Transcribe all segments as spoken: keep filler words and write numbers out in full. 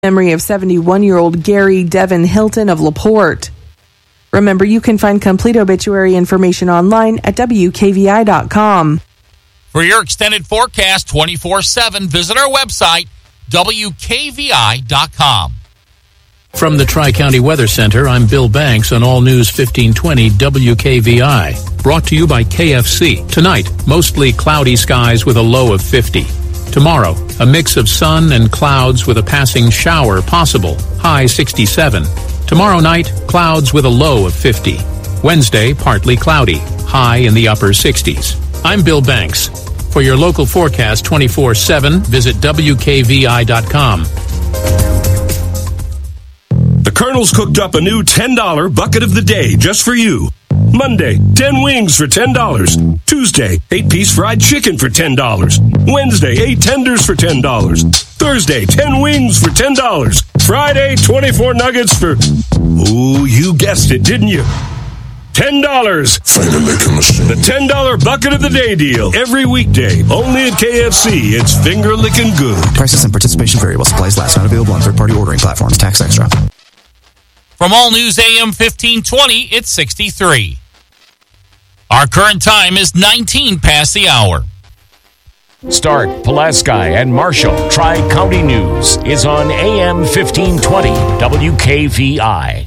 memory of seventy-one-year-old Gary Devin Hilton of LaPorte. Remember, you can find complete obituary information online at W K V I dot com. For your extended forecast twenty-four seven, visit our website, W K V I dot com. From the Tri-County Weather Center, I'm Bill Banks on All News fifteen twenty W K V I. Brought to you by K F C. Tonight, mostly cloudy skies with a low of fifty. Tomorrow, a mix of sun and clouds with a passing shower possible, high sixty-seven. Tomorrow night, clouds with a low of fifty. Wednesday, partly cloudy, high in the upper sixties. I'm Bill Banks. For your local forecast twenty-four seven, visit W K V I dot com. The Colonel's cooked up a new ten dollar bucket of the day just for you. Monday, ten wings for ten dollars. Tuesday, eight-piece fried chicken for ten dollars. Wednesday, eight tenders for ten dollars. Thursday, ten wings for ten dollars. Friday, twenty-four nuggets for... Oh, you guessed it, didn't you? ten dollars. The ten dollar bucket of the day deal. Every weekday, only at K F C. It's finger-licking good. Prices and participation vary while supplies last. Not available on third-party ordering platforms. Tax extra. From All News A M fifteen twenty, it's sixty-three. Our current time is nineteen past the hour. Stark, Pulaski, and Marshall Tri-County News is on A M fifteen twenty W K V I.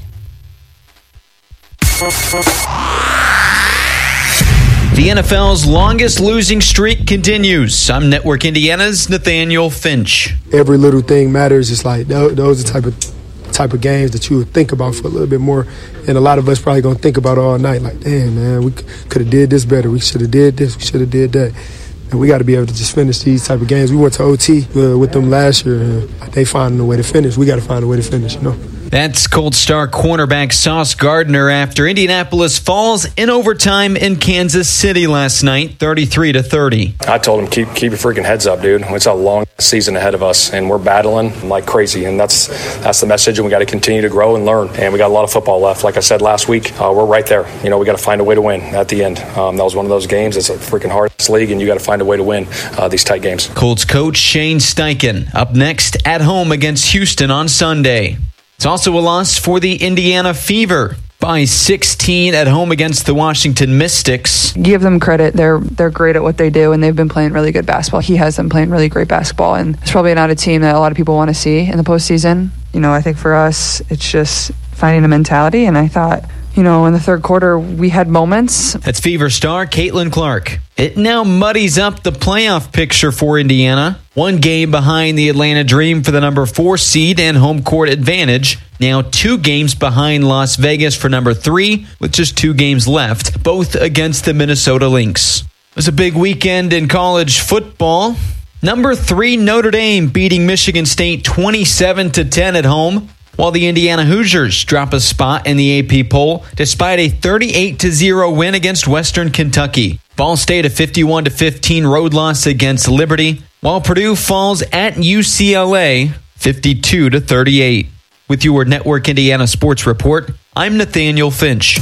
The N F L's longest losing streak continues. I'm Network Indiana's Nathaniel Finch. Every little thing matters. It's like those are the type of type of games that you would think about for a little bit more, and a lot of us probably gonna think about all night. Like, damn, man, we could have did this better. We should have did this. We should have did that. And we got to be able to just finish these type of games. We went to O T uh, with them last year, and they finding a way to finish. We got to find a way to finish, you know. That's Cold Star cornerback Sauce Gardner after Indianapolis falls in overtime in Kansas City last night, thirty-three to thirty. I told him, keep keep your freaking heads up, dude. It's a long season ahead of us, and we're battling like crazy, and that's that's the message, and we got to continue to grow and learn, and we got a lot of football left. Like I said last week, uh, we're right there. You know, we got to find a way to win at the end. Um, that was one of those games. It's a freaking hardest league, and you got to find a way to win uh, these tight games. Colts coach Shane Steichen up next at home against Houston on Sunday. It's also a loss for the Indiana Fever by sixteen at home against the Washington Mystics. Give them credit. They're they're great at what they do, and they've been playing really good basketball. He has them playing really great basketball, and it's probably not a team that a lot of people want to see in the postseason. You know, I think for us, it's just finding a mentality, and I thought, you know, in the third quarter, we had moments. That's Fever star Caitlin Clark. It now muddies up the playoff picture for Indiana. One game behind the Atlanta Dream for the number four seed and home court advantage. Now two games behind Las Vegas for number three, with just two games left, both against the Minnesota Lynx. It was a big weekend in college football. Number three Notre Dame beating Michigan State twenty-seven to ten at home, while the Indiana Hoosiers drop a spot in the A P poll despite a thirty-eight to zero win against Western Kentucky. Ball State a fifty-one to fifteen road loss against Liberty, while Purdue falls at U C L A fifty-two to thirty-eight. With your Network Indiana Sports Report, I'm Nathaniel Finch.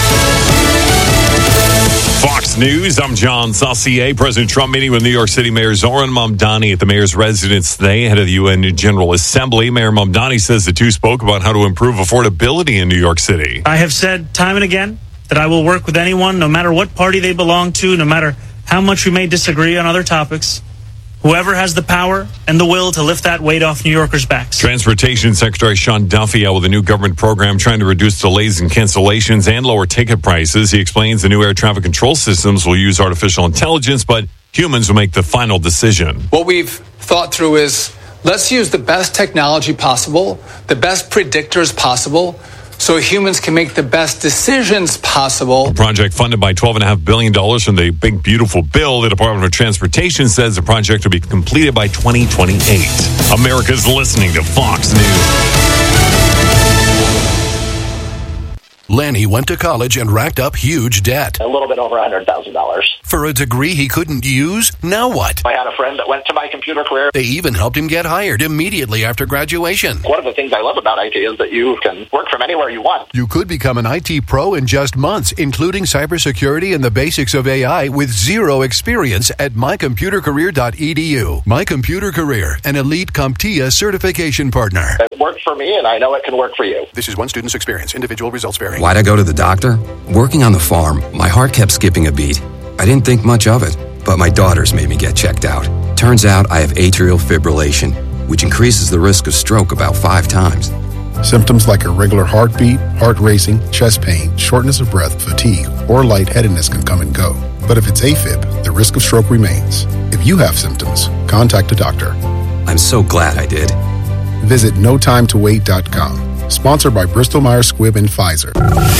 Fox News, I'm John Saucier. President Trump meeting with New York City Mayor Zohran Mamdani at the mayor's residence today ahead of the U N General Assembly. Mayor Mamdani says the two spoke about how to improve affordability in New York City. I have said time and again that I will work with anyone, no matter what party they belong to, no matter how much we may disagree on other topics. Whoever has the power and the will to lift that weight off New Yorkers' backs. Transportation Secretary Sean Duffy out with a new government program trying to reduce delays and cancellations and lower ticket prices. He explains the new air traffic control systems will use artificial intelligence, but humans will make the final decision. What we've thought through is let's use the best technology possible, the best predictors possible, so humans can make the best decisions possible. A project funded by twelve point five billion dollars from the Big Beautiful Bill. The Department of Transportation says the project will be completed by twenty twenty-eight. America's listening to Fox News. Lanny went to college and racked up huge debt. A little bit over one hundred thousand dollars. For a degree he couldn't use? Now what? I had a friend that went to My Computer Career. They even helped him get hired immediately after graduation. One of the things I love about I T is that you can work from anywhere you want. You could become an I T pro in just months, including cybersecurity and the basics of A I with zero experience at my computer career dot e d u. My Computer Career, an elite CompTIA certification partner. It worked for me, and I know it can work for you. This is one student's experience. Individual results vary. Why'd I go to the doctor? Working on the farm, my heart kept skipping a beat. I didn't think much of it, but my daughters made me get checked out. Turns out I have atrial fibrillation, which increases the risk of stroke about five times. Symptoms like irregular heartbeat, heart racing, chest pain, shortness of breath, fatigue, or lightheadedness can come and go. But if it's AFib, the risk of stroke remains. If you have symptoms, contact a doctor. I'm so glad I did. Visit no time to wait dot com. Sponsored by Bristol Myers Squibb and Pfizer.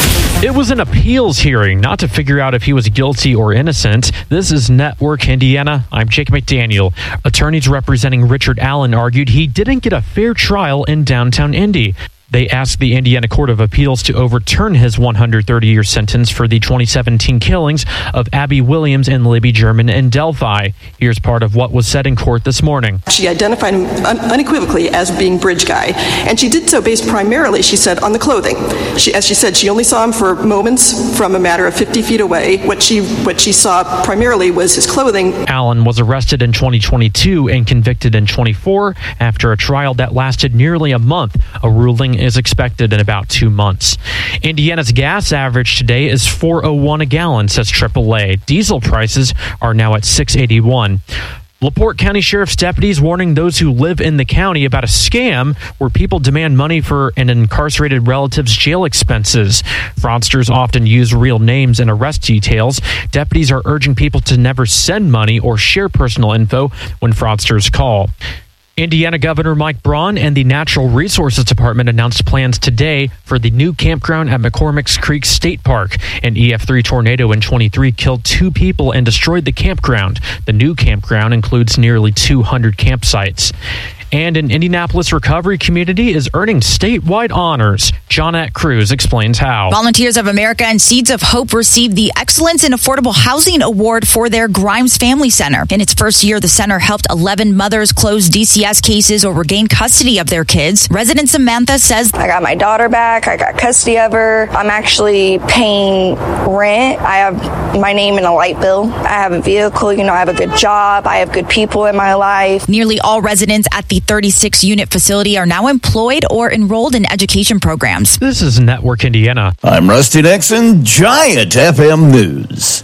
It was an appeals hearing, not to figure out if he was guilty or innocent. This is Network Indiana. I'm Jake McDaniel. Attorneys representing Richard Allen argued he didn't get a fair trial in downtown Indy. They asked the Indiana Court of Appeals to overturn his one hundred thirty-year sentence for the twenty seventeen killings of Abby Williams and Libby German in Delphi. Here's part of what was said in court this morning. She identified him un- unequivocally as being Bridge Guy, and she did so based primarily, she said, on the clothing. She, as she said, she only saw him for moments from a matter of fifty feet away. What she what she saw primarily was his clothing. Allen was arrested in twenty twenty-two and convicted in twenty-four after a trial that lasted nearly a month. A ruling is expected in about two months. Indiana's gas average today is four oh one a gallon, says triple A. Diesel prices are now at six eighty-one. LaPorte County Sheriff's deputies warning those who live in the county about a scam where people demand money for an incarcerated relative's jail expenses. Fraudsters often use real names and arrest details. Deputies are urging people to never send money or share personal info when fraudsters call. Indiana Governor Mike Braun and the Natural Resources Department announced plans today for the new campground at McCormick's Creek State Park. An E F three tornado in twenty-three killed two people and destroyed the campground. The new campground includes nearly two hundred campsites. And an Indianapolis recovery community is earning statewide honors. Johnette Cruz explains how. Volunteers of America and Seeds of Hope received the Excellence in Affordable Housing Award for their Grimes Family Center. In its first year, the center helped eleven mothers close D C S cases or regain custody of their kids. Resident Samantha says, I got my daughter back. I got custody of her. I'm actually paying rent. I have my name in a light bill. I have a vehicle. You know, I have a good job. I have good people in my life. Nearly all residents at the thirty-six unit facility are now employed or enrolled in education programs. This is Network Indiana. I'm Rusty Nixon, Giant F M News.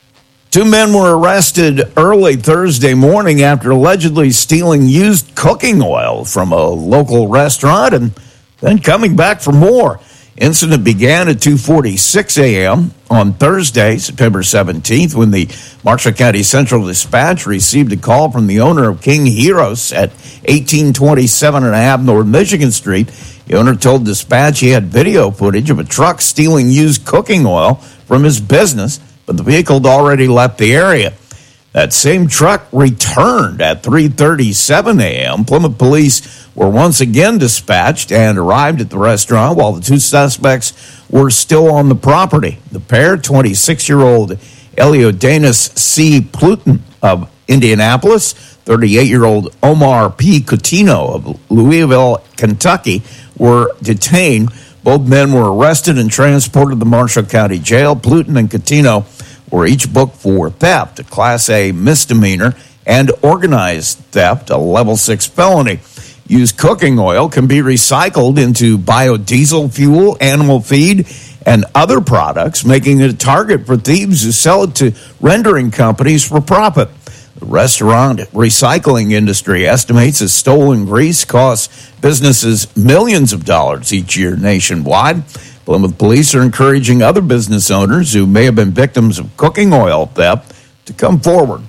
Two men were arrested early Thursday morning after allegedly stealing used cooking oil from a local restaurant and then coming back for more. Incident began at two forty-six a.m. on Thursday, September seventeenth, when the Marshall County Central Dispatch received a call from the owner of King Heroes at eighteen twenty-seven and a half North Michigan Street. The owner told Dispatch he had video footage of a truck stealing used cooking oil from his business, but the vehicle had already left the area. That same truck returned at three thirty-seven a.m. Plymouth police were once again dispatched and arrived at the restaurant while the two suspects were still on the property. The pair, twenty-six-year-old Eliodanis C. Pluton of Indianapolis, thirty-eight-year-old Omar P. Coutinho of Louisville, Kentucky, were detained. Both men were arrested and transported to the Marshall County Jail. Pluton and Coutinho were each booked for theft, a Class A misdemeanor, and organized theft, a Level six felony. Used cooking oil can be recycled into biodiesel fuel, animal feed, and other products, making it a target for thieves who sell it to rendering companies for profit. The restaurant recycling industry estimates that stolen grease costs businesses millions of dollars each year nationwide. Plymouth police are encouraging other business owners who may have been victims of cooking oil theft to come forward.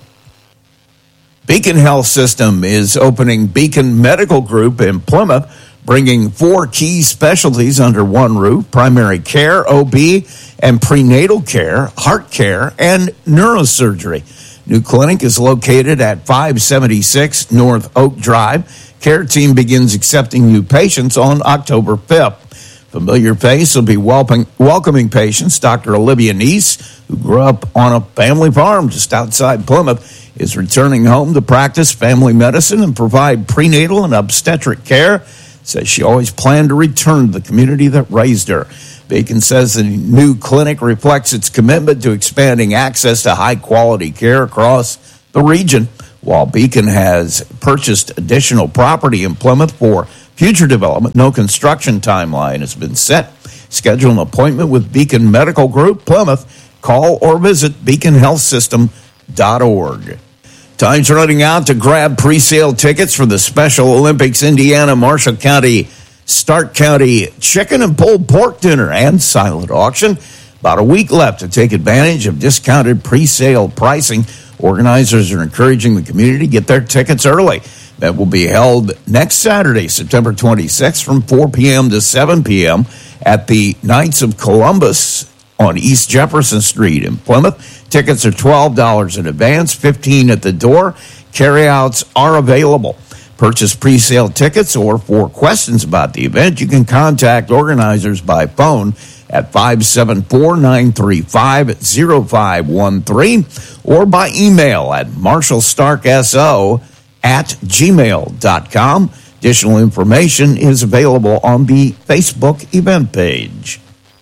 Beacon Health System is opening Beacon Medical Group in Plymouth, bringing four key specialties under one roof: primary care, O B, and prenatal care, heart care, and neurosurgery. New clinic is located at five seventy-six North Oak Drive. Care team begins accepting new patients on October fifth. Familiar face will be welcoming, welcoming patients. Doctor Olivia Neese, who grew up on a family farm just outside Plymouth, is returning home to practice family medicine and provide prenatal and obstetric care. Says she always planned to return to the community that raised her. Beacon says the new clinic reflects its commitment to expanding access to high-quality care across the region, while Beacon has purchased additional property in Plymouth for future development. No construction timeline has been set. Schedule an appointment with Beacon Medical Group, Plymouth. Call or visit beacon health system dot org. Time's running out to grab pre-sale tickets for the Special Olympics Indiana Marshall County Stark County Chicken and Pulled Pork Dinner and Silent Auction. About a week left to take advantage of discounted pre-sale pricing. Organizers are encouraging the community to get their tickets early. That will be held next Saturday, September twenty-sixth, from four p.m. to seven p.m. at the Knights of Columbus on East Jefferson Street in Plymouth. Tickets are twelve dollars in advance, fifteen dollars at the door. Carryouts are available. Purchase pre-sale tickets or for questions about the event, you can contact organizers by phone at five seven four, nine three five, zero five one three or by email at marshallstarkso at gmail dot com. Additional information is available on the Facebook event page.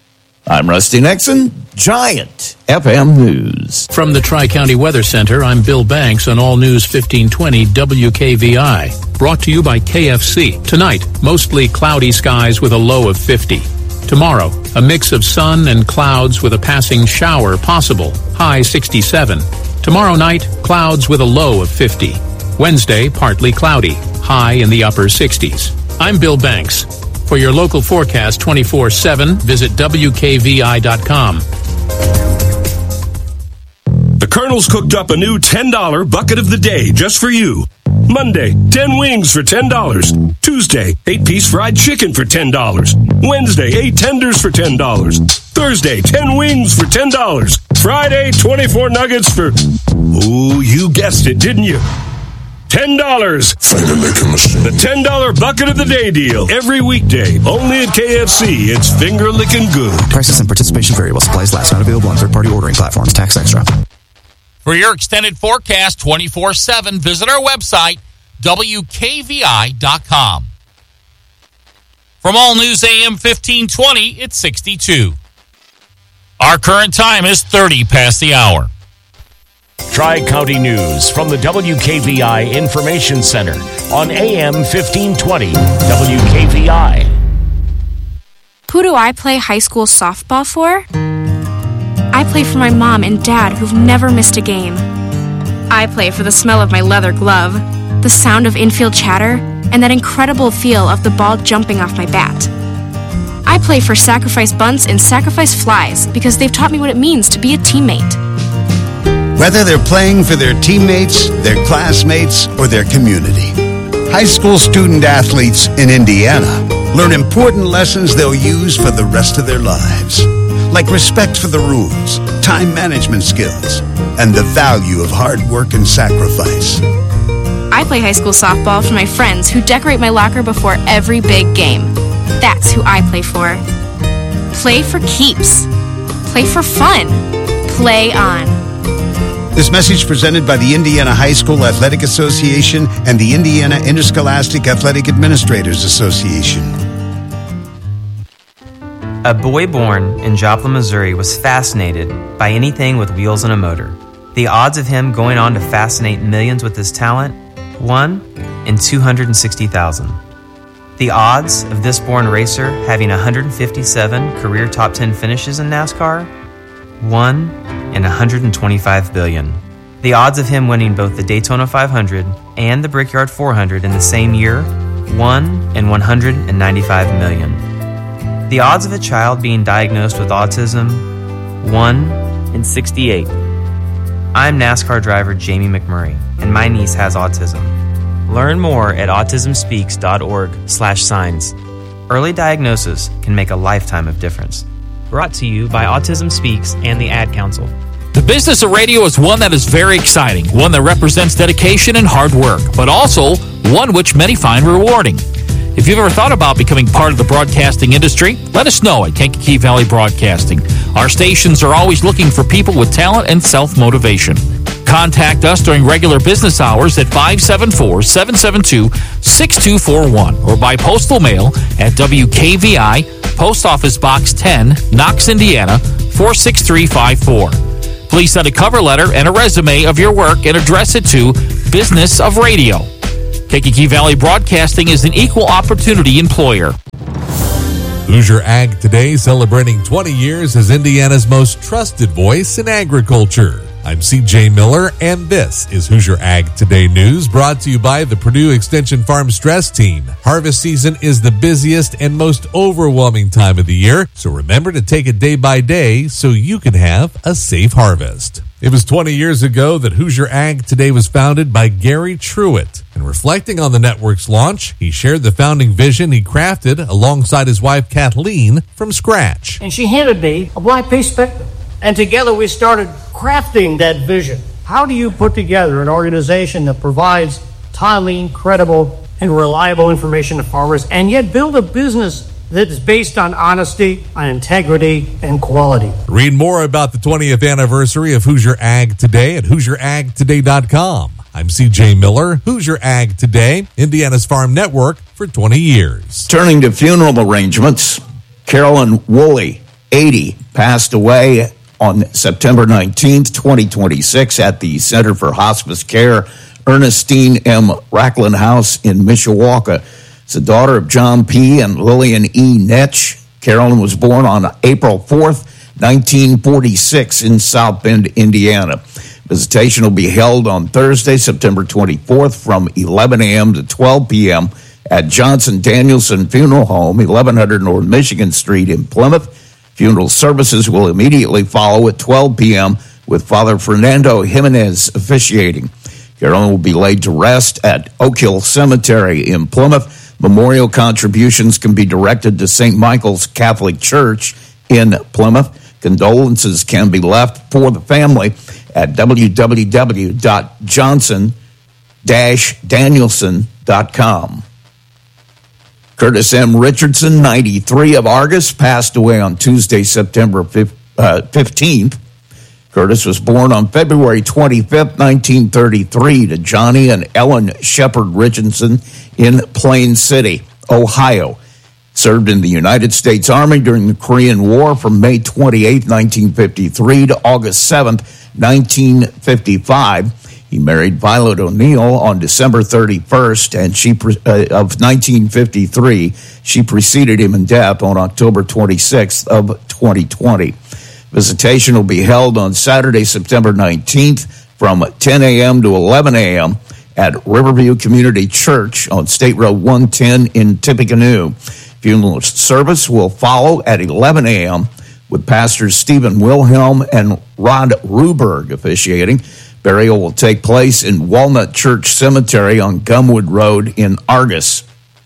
I'm Rusty Nixon, Giant F M News. From the Tri-County Weather Center, I'm Bill Banks on All News fifteen twenty W K V I. Brought to you by K F C. Tonight, mostly cloudy skies with a low of fifty. Tomorrow, a mix of sun and clouds with a passing shower possible, high sixty-seven. Tomorrow night, clouds with a low of fifty. Wednesday, partly cloudy, high in the upper sixties. I'm Bill Banks. For your local forecast twenty-four seven, visit W K V I dot com. The Colonel's cooked up a new ten dollar bucket of the day just for you. Monday, ten wings for ten dollars. Tuesday, eight piece fried chicken for ten dollars. Wednesday, eight tenders for ten dollars. Thursday, ten wings for ten dollars. Friday, twenty-four nuggets for... Ooh, you guessed it, didn't you? ten dollars. Finger licking machine. The ten dollar bucket of the day deal. Every weekday. Only at K F C. It's finger licking good. Prices and participation vary while supplies last. Not available on third-party ordering platforms. Tax extra. For your extended forecast twenty-four seven, visit our website, W K V I dot com. From All News A M fifteen twenty, it's sixty-two. Our current time is thirty past the hour. Tri-County News from the W K V I Information Center on A M fifteen twenty W K V I. Who do I play high school softball for? I play for my mom and dad who've never missed a game. I play for the smell of my leather glove, the sound of infield chatter, and that incredible feel of the ball jumping off my bat. I play for Sacrifice Bunts and Sacrifice Flies because they've taught me what it means to be a teammate. Whether they're playing for their teammates, their classmates, or their community, high school student athletes in Indiana learn important lessons they'll use for the rest of their lives, like respect for the rules, time management skills, and the value of hard work and sacrifice. I play high school softball for my friends who decorate my locker before every big game. That's who I play for. Play for keeps. Play for fun. Play on. This message presented by the Indiana High School Athletic Association and the Indiana Interscholastic Athletic Administrators Association. A boy born in Joplin, Missouri was fascinated by anything with wheels and a motor. The odds of him going on to fascinate millions with his talent? one in two hundred sixty thousand. The odds of this born racer having one hundred fifty-seven career top ten finishes in NASCAR? one in one hundred twenty-five billion. The odds of him winning both the Daytona five hundred and the Brickyard four hundred in the same year? one in one hundred ninety-five million. The odds of a child being diagnosed with autism? one in sixty-eight. I'm NASCAR driver Jamie McMurray, and my niece has autism. Learn more at autism speaks dot org slash signs. Early diagnosis can make a lifetime of difference. Brought to you by Autism Speaks and the Ad Council. The business of radio is one that is very exciting, one that represents dedication and hard work, but also one which many find rewarding. If you've ever thought about becoming part of the broadcasting industry, let us know at Kankakee Valley Broadcasting. Our stations are always looking for people with talent and self-motivation. Contact us during regular business hours at five seven four, seven seven two, six two four one or by postal mail at W K V I, Post Office Box ten, Knox, Indiana, four six three five four. Please send a cover letter and a resume of your work and address it to Business of Radio. Kankakee Valley Broadcasting is an equal opportunity employer. Hoosier Ag Today, celebrating twenty years as Indiana's most trusted voice in agriculture. I'm C J Miller, and this is Hoosier Ag Today News, brought to you by the Purdue Extension Farm Stress Team. Harvest season is the busiest and most overwhelming time of the year, so remember to take it day by day so you can have a safe harvest. It was twenty years ago that Hoosier Ag Today was founded by Gary Truitt. And reflecting on the network's launch, he shared the founding vision he crafted alongside his wife Kathleen from scratch. And she handed me a blank piece of paper. And together we started crafting that vision. How do you put together an organization that provides timely, credible, and reliable information to farmers and yet build a business that is based on honesty, on integrity, and quality? Read more about the twentieth anniversary of Hoosier Ag Today at Hoosier Ag Today dot com. I'm C J Miller, Hoosier Ag Today, Indiana's Farm Network for twenty years. Turning to funeral arrangements, Carolyn Woolley, eighty, passed away on September nineteenth, twenty twenty-six at the Center for Hospice Care, Ernestine M. Racklin House in Mishawaka. It's the daughter of John P. and Lillian E. Netsch. Carolyn was born on April fourth, nineteen forty-six in South Bend, Indiana. Visitation will be held on Thursday, September twenty-fourth from eleven a.m. to twelve p.m. at Johnson Danielson Funeral Home, eleven hundred North Michigan Street in Plymouth. Funeral services will immediately follow at twelve p.m. with Father Fernando Jimenez officiating. Carolyn will be laid to rest at Oak Hill Cemetery in Plymouth. Memorial contributions can be directed to Saint Michael's Catholic Church in Plymouth. Condolences can be left for the family at w w w dot johnson dash danielson dot com. Curtis M. Richardson, ninety-three, of Argus, passed away on Tuesday, September fifteenth. Curtis was born on February twenty-fifth, nineteen thirty-three, to Johnny and Ellen Shepard Richardson in Plain City, Ohio. Served in the United States Army during the Korean War from May twenty-eighth, nineteen fifty-three to August seventh, nineteen fifty-five. He married Violet O'Neill on December thirty-first and she uh, of nineteen fifty-three. She preceded him in death on October twenty-sixth of twenty twenty. Visitation will be held on Saturday, September nineteenth from ten a.m. to eleven a.m. at Riverview Community Church on State Road one ten in Tippecanoe. Funeral service will follow at eleven a.m. with Pastors Stephen Wilhelm and Rod Ruberg officiating. Burial will take place in Walnut Church Cemetery on Gumwood Road in Argus.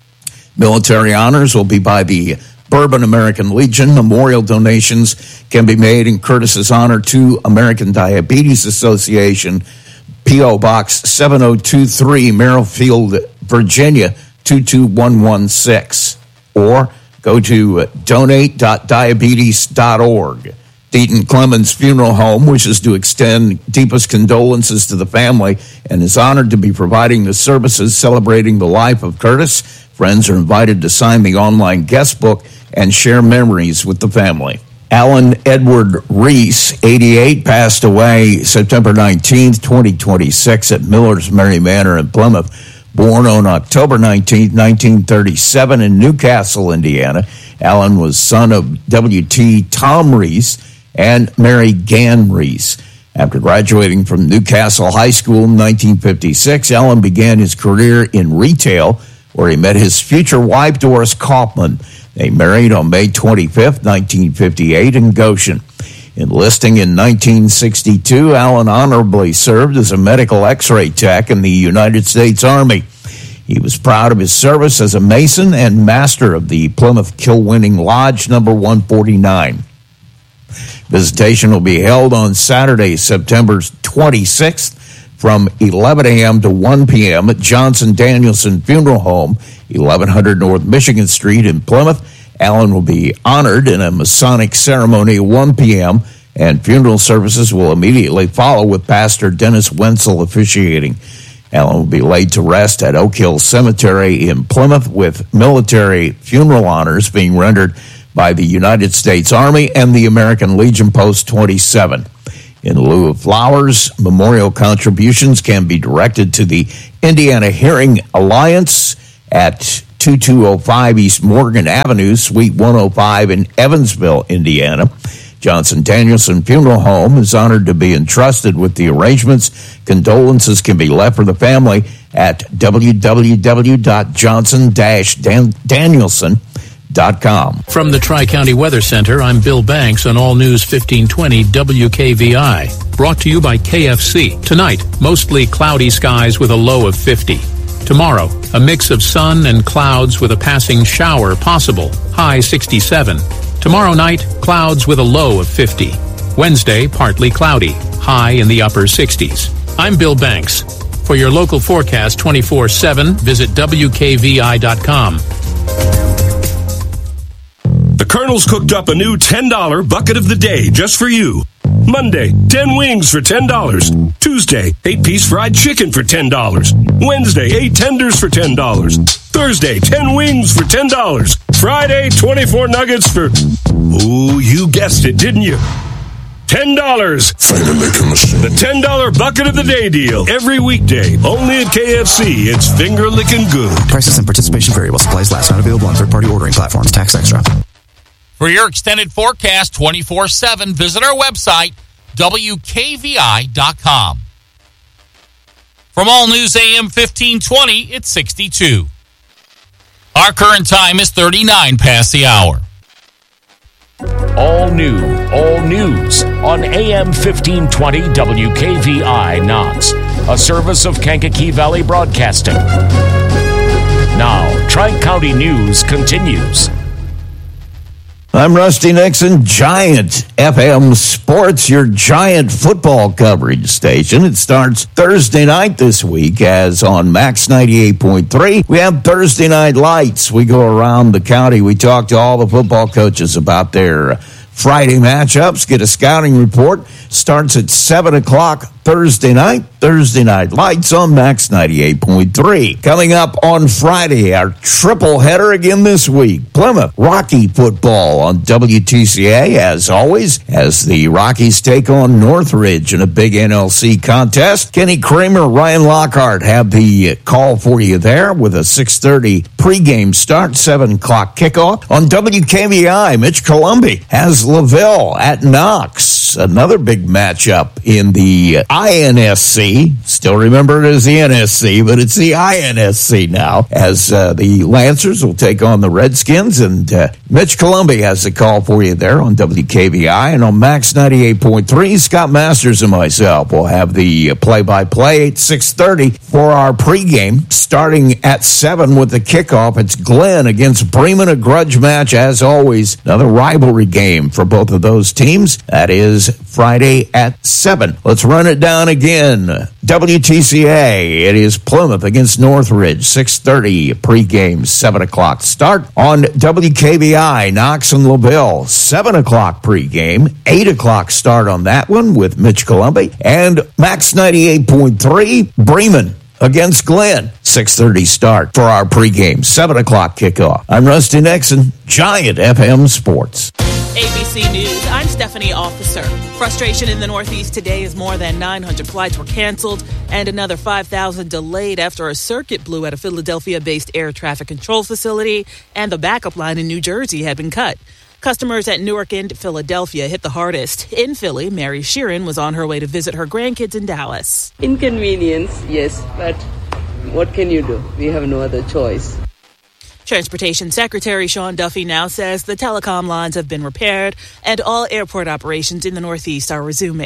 Military honors will be by the Bourbon American Legion. Memorial donations can be made in Curtis's honor to American Diabetes Association, P O. Box seven oh two three, Merrifield, Virginia, two two one one six. Or go to donate dot diabetes dot org. Deaton Clemens Funeral Home wishes to extend deepest condolences to the family and is honored to be providing the services celebrating the life of Curtis. Friends are invited to sign the online guest book and share memories with the family. Alan Edward Reese, eighty-eight, passed away September nineteenth, twenty twenty-six at Miller's Mary Manor in Plymouth. Born on October nineteenth, nineteen thirty-seven in Newcastle, Indiana, Alan was son of W T Tom Reese and Mary Gann Reese. After graduating from Newcastle High School in nineteen fifty-six, Alan began his career in retail, where he met his future wife, Doris Kaufman. They married on May twenty-fifth, nineteen fifty-eight in Goshen. Enlisting in nineteen sixty-two, Alan honorably served as a medical x-ray tech in the United States Army. He was proud of his service as a Mason and master of the Plymouth Kilwinning Lodge number one forty-nine. Visitation will be held on Saturday, September twenty-sixth from eleven a.m. to one p.m. at Johnson Danielson Funeral Home, eleven hundred North Michigan Street in Plymouth. Alan will be honored in a Masonic ceremony at one p.m., and funeral services will immediately follow with Pastor Dennis Wenzel officiating. Alan will be laid to rest at Oak Hill Cemetery in Plymouth, with military funeral honors being rendered by the United States Army and the American Legion Post twenty-seven. In lieu of flowers, memorial contributions can be directed to the Indiana Hearing Alliance at twenty-two oh five East Morgan Avenue, Suite one oh five in Evansville, Indiana. Johnson Danielson Funeral Home is honored to be entrusted with the arrangements. Condolences can be left for the family at w w w dot johnson dash danielson dot com. From the Tri-County Weather Center, I'm Bill Banks on All News fifteen twenty W K V I. Brought to you by K F C. Tonight, mostly cloudy skies with a low of fifty. Tomorrow, a mix of sun and clouds with a passing shower possible, high sixty-seven. Tomorrow night, clouds with a low of fifty. Wednesday, partly cloudy, high in the upper sixties. I'm Bill Banks. For your local forecast twenty-four seven, visit W K V I dot com. The Colonel's cooked up a new ten dollar bucket of the day just for you. Monday, ten wings for ten dollars. Tuesday, eight-piece fried chicken for ten dollars. Wednesday, eight tenders for ten dollars. Thursday, ten wings for ten dollars. Friday, twenty-four nuggets for... Oh, you guessed it, didn't you? ten dollars. The ten dollar bucket of the day deal. Every weekday, only at K F C. It's finger-licking good. Prices and participation vary while supplies last. Not available on third-party ordering platforms. Tax extra. For your extended forecast twenty-four seven, visit our website, W K V I dot com. From All News A M fifteen twenty, it's sixty-two. Our current time is thirty-nine past the hour. All new, all news on A M fifteen twenty W K V I Knox, a service of Kankakee Valley Broadcasting. Now, Tri-County News continues. I'm Rusty Nixon, Giant F M Sports, your Giant football coverage station. It starts Thursday night this week, as on Max ninety-eight point three. We have Thursday Night Lights. We go around the county. We talk to all the football coaches about their Friday matchups, get a scouting report. Starts at seven o'clock Thursday night. Thursday Night Lights on Max ninety-eight point three. Coming up on Friday, our triple header again this week. Plymouth Rocky football on W T C A, as always, as the Rockies take on Northridge in a big N L C contest. Kenny Kramer, Ryan Lockhart have the call for you there with a six thirty pregame start, seven o'clock kickoff. On W K V I, Mitch Columbi has LaVille at Knox. Another big matchup in the I N S C. Still remember it as the N S C, but it's the I N S C now, as uh, the Lancers will take on the Redskins. And uh, Mitch Columbi has the call for you there on W K V I. And on Max ninety-eight point three, Scott Masters and myself will have the uh, play-by-play at six thirty for our pregame, starting at seven with the kickoff. It's Glenn against Bremen, a grudge match, as always. Another rivalry game for both of those teams. That is Friday at seven. Let's run it down again. W T C A, it is Plymouth against Northridge, six thirty pregame, seven o'clock start. On W K V I, Knox and LaVille, seven o'clock pregame, eight o'clock start on that one with Mitch Columbi. And Max ninety-eight point three, Bremen against Glenn, six thirty start for our pregame, seven o'clock kickoff. I'm Rusty Nixon, Giant F M Sports. A B C News, I'm Stephanie Officer. Frustration in the Northeast today as more than nine hundred flights were canceled and another five thousand delayed after a circuit blew at a Philadelphia-based air traffic control facility and the backup line in New Jersey had been cut. Customers at Newark and Philadelphia hit the hardest. In Philly, Mary Sheeran was on her way to visit her grandkids in Dallas. Inconvenience, yes, but what can you do? We have no other choice. Transportation Secretary Sean Duffy now says the telecom lines have been repaired and all airport operations in the Northeast are resuming.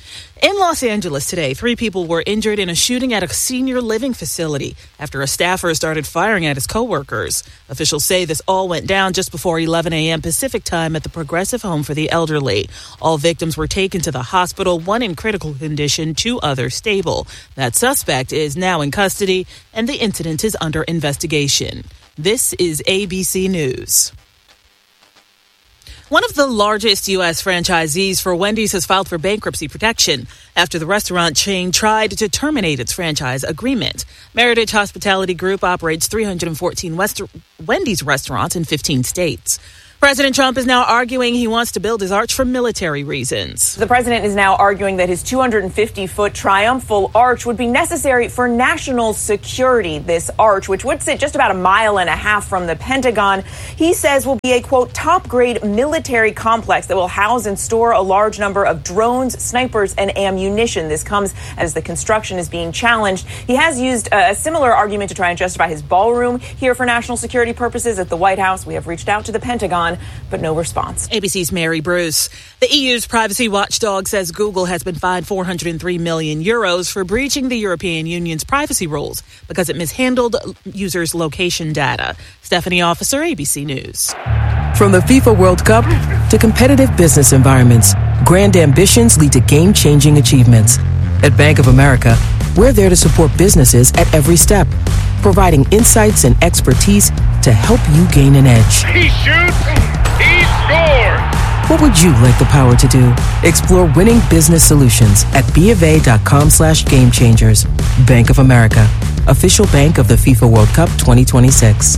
In Los Angeles today, three people were injured in a shooting at a senior living facility after a staffer started firing at his coworkers. Officials say this all went down just before eleven a.m. Pacific time at the Progressive Home for the Elderly. All victims were taken to the hospital, one in critical condition, two others stable. That suspect is now in custody, and the incident is under investigation. This is A B C News. One of the largest U S franchisees for Wendy's has filed for bankruptcy protection after the restaurant chain tried to terminate its franchise agreement. Meritage Hospitality Group operates three hundred fourteen West- Wendy's restaurants in fifteen states. President Trump is now arguing he wants to build his arch for military reasons. The president is now arguing that his two hundred fifty foot triumphal arch would be necessary for national security. This arch, which would sit just about a mile and a half from the Pentagon, he says will be a, quote, top-grade military complex that will house and store a large number of drones, snipers, and ammunition. This comes as the construction is being challenged. He has used a similar argument to try and justify his ballroom here for national security purposes at the White House. We have reached out to the Pentagon, but no response. A B C's Mary Bruce. The E U's privacy watchdog says Google has been fined four hundred three million euros for breaching the European Union's privacy rules because it mishandled users' location data. Stephanie Officer, A B C News. From the FIFA World Cup to competitive business environments, grand ambitions lead to game-changing achievements. At Bank of America, we're there to support businesses at every step, providing insights and expertise to help you gain an edge. He shoots, he scores! What would you like the power to do? Explore winning business solutions at BofA.com slash game changers. Bank of America, official bank of the FIFA World Cup twenty twenty-six.